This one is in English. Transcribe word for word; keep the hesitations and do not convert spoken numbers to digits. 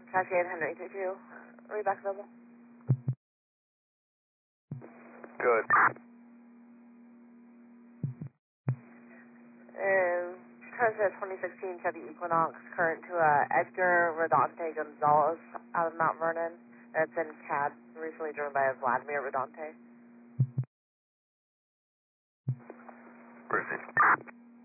Cascade Henry two two. Are we back available? Good. Um, Transfer twenty sixteen Chevy Equinox, current to uh, Edgar Rodante Gonzalez out of Mount Vernon. It's in C A D, recently driven by Vladimir Rodante. Proceed.